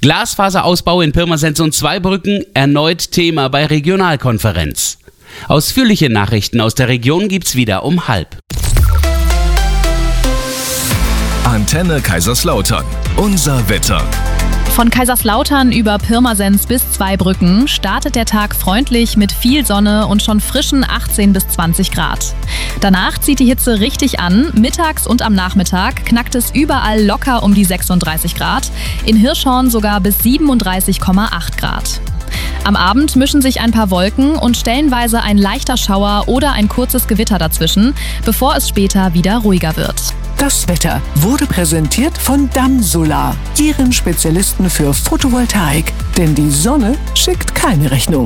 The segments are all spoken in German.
Glasfaserausbau in Pirmasens und Zweibrücken erneut Thema bei Regionalkonferenz. Ausführliche Nachrichten aus der Region gibt's wieder um 12:30. Antenne Kaiserslautern. Unser Wetter. Von Kaiserslautern über Pirmasens bis Zweibrücken startet der Tag freundlich mit viel Sonne und schon frischen 18 bis 20 Grad. Danach zieht die Hitze richtig an. Mittags und am Nachmittag knackt es überall locker um die 36 Grad. In Hirschhorn sogar bis 37,8 Grad. Am Abend mischen sich ein paar Wolken und stellenweise ein leichter Schauer oder ein kurzes Gewitter dazwischen, bevor es später wieder ruhiger wird. Das Wetter wurde präsentiert von Damsolar, Ihren Spezialisten für Photovoltaik. Denn die Sonne schickt keine Rechnung.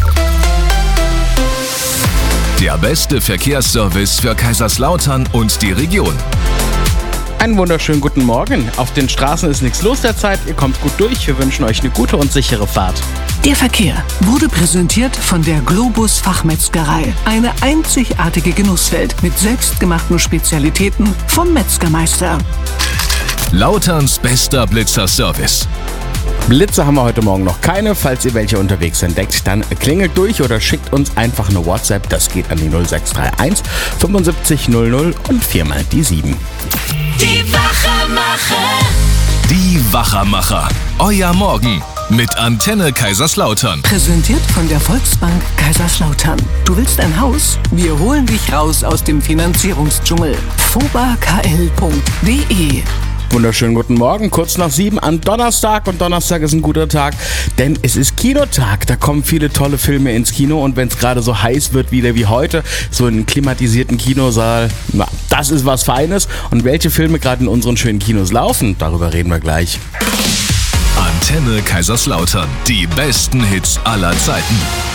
Der beste Verkehrsservice für Kaiserslautern und die Region. Einen wunderschönen guten Morgen. Auf den Straßen ist nichts los derzeit. Ihr kommt gut durch. Wir wünschen euch eine gute und sichere Fahrt. Der Verkehr wurde präsentiert von der Globus Fachmetzgerei. Eine einzigartige Genusswelt mit selbstgemachten Spezialitäten vom Metzgermeister. Lauterns bester Blitzerservice. Blitze haben wir heute Morgen noch keine. Falls ihr welche unterwegs entdeckt, dann klingelt durch oder schickt uns einfach eine WhatsApp. Das geht an die 0631 75 00 und 4 mal die 7. Die Wachermacher. Die Wachermacher. Euer Morgen mit Antenne Kaiserslautern. Präsentiert von der Volksbank Kaiserslautern. Du willst ein Haus? Wir holen dich raus aus dem Finanzierungsdschungel. fobakl.de. Wunderschönen guten Morgen, kurz nach 7 an Donnerstag. Und Donnerstag ist ein guter Tag, denn es ist Kinotag. Da kommen viele tolle Filme ins Kino. Und wenn es gerade so heiß wird wieder wie heute, so in einem klimatisierten Kinosaal, na, das ist was Feines. Und welche Filme gerade in unseren schönen Kinos laufen, darüber reden wir gleich. Antenne Kaiserslautern. Die besten Hits aller Zeiten.